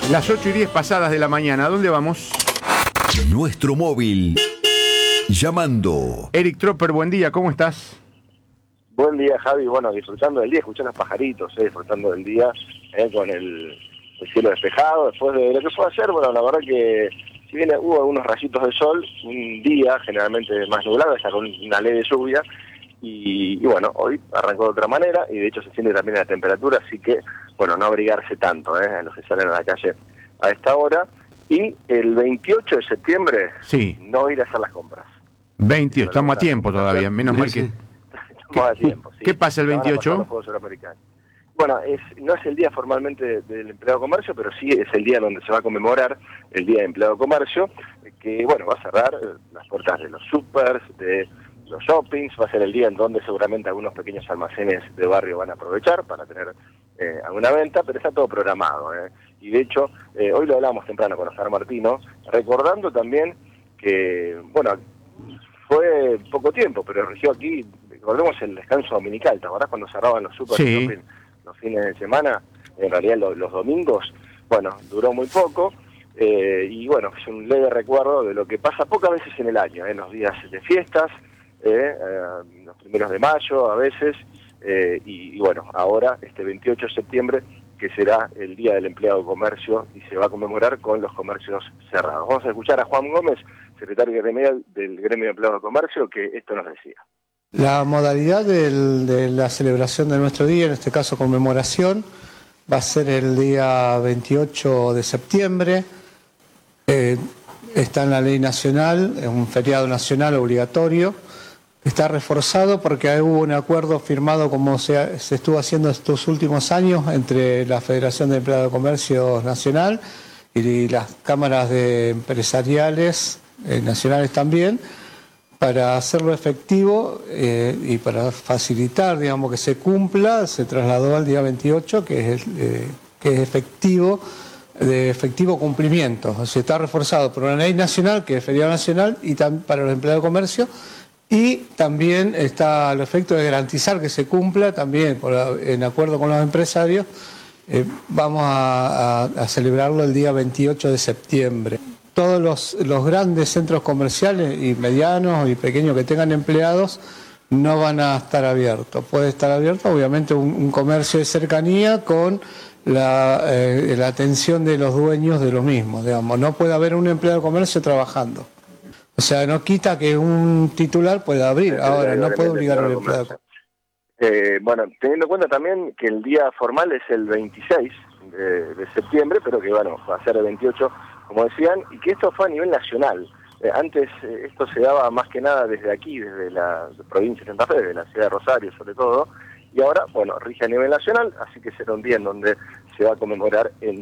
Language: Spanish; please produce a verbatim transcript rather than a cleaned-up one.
Las ocho y diez pasadas de la mañana. ¿A dónde vamos? Nuestro móvil. Llamando. Eric Tropper, buen día, ¿cómo estás? Buen día, Javi. Bueno, disfrutando del día, escuchando los pajaritos, eh, disfrutando del día eh, con el, el cielo despejado. Después de lo que fue ayer, bueno, la verdad que si bien hubo algunos rayitos de sol, un día generalmente más nublado, hasta con una leve lluvia. Y, y bueno, hoy arrancó de otra manera y de hecho se siente también la temperatura, así que, bueno, no abrigarse tanto, ¿eh? Los que salen a la calle a esta hora. Y el veintiocho de septiembre, sí, no ir a hacer las compras. veintiocho, estamos a tiempo todavía, menos mal que... Estamos a tiempo, sí. ¿Qué pasa el Van a pasar veintiocho? los Juegos Suramericanos. Bueno, es, no es el día formalmente del empleado de comercio, pero sí es el día donde se va a conmemorar el Día de Empleado de Comercio, que, bueno, va a cerrar las puertas de los supers, de los shoppings, va a ser el día en donde seguramente algunos pequeños almacenes de barrio van a aprovechar para tener eh, alguna venta, pero está todo programado. Eh. Y de hecho, eh, hoy lo hablábamos temprano con Oscar Martino, recordando también que, bueno, fue poco tiempo, pero rigió aquí, recordemos el descanso dominical, ¿te acordás cuando cerraban los super sí. shopping los fines de semana? En realidad los, los domingos, bueno, duró muy poco, eh, y bueno, es un leve recuerdo de lo que pasa pocas veces en el año, en eh, los días de fiestas, eh, eh, los primeros de mayo a veces, eh, y, y bueno, ahora este veintiocho de septiembre, que será el Día del Empleado de Comercio y se va a conmemorar con los comercios cerrados. Vamos a escuchar a Juan Gómez, secretario gremial del Gremio de Empleados de Comercio, que esto nos decía. La modalidad del, de la celebración de nuestro día, en este caso conmemoración, va a ser el día veintiocho de septiembre. Eh, está en la ley nacional, es un feriado nacional obligatorio. Está reforzado porque hubo un acuerdo firmado como se, se estuvo haciendo estos últimos años entre la Federación de Empleados de Comercio Nacional y las cámaras de empresariales eh, nacionales también, para hacerlo efectivo eh, y para facilitar, digamos, que se cumpla, se trasladó al día veintiocho, que es, eh, que es efectivo, de efectivo cumplimiento. O sea, está reforzado por una ley nacional, que es feriado nacional, y tam- para los empleados de comercio, y también está al efecto de garantizar que se cumpla, también por, en acuerdo con los empresarios, eh, vamos a, a, a celebrarlo el día veintiocho de septiembre. Todos los, los grandes centros comerciales y medianos y pequeños que tengan empleados no van a estar abiertos. Puede estar abierto obviamente un, un comercio de cercanía con la, eh, la atención de los dueños de los mismos. Digamos. No puede haber un empleado de comercio trabajando. O sea, no quita que un titular pueda abrir. Ahora, no puede obligar al empleado. Eh, bueno, teniendo en cuenta también que el día formal es el veintiséis de, de septiembre, pero que bueno, va a ser el veintiocho, como decían, y que esto fue a nivel nacional. Eh, antes eh, esto se daba más que nada desde aquí, desde la provincia de Santa Fe, de la ciudad de Rosario sobre todo, y ahora, bueno, rige a nivel nacional, así que será un día en donde se va a conmemorar en